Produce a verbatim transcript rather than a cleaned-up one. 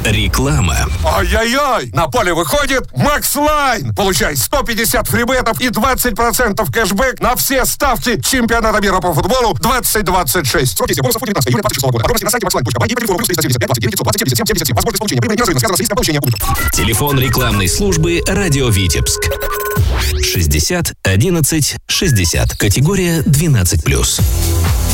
Реклама. Ай-яй-яй! На поле выходит Макс Лайн. Получай сто пятьдесят фрибетов и двадцать процентов кэшбэк на все ставки чемпионата мира по футболу двадцать двадцать шесть. Срок действия бонусов девятнадцатого июля двадцать шестого года. Подробности на сайте макслайн точка бай и по телефону плюс триста семьдесят пять двадцать девять девятьсот двадцать семь пятьдесят семь семьдесят семь. Возможность получения прибыли неразрывно связана с риском получения убытков. Телефон рекламной службы «Радио Витебск». шестьдесят одиннадцать шестьдесят. Категория двенадцать плюс.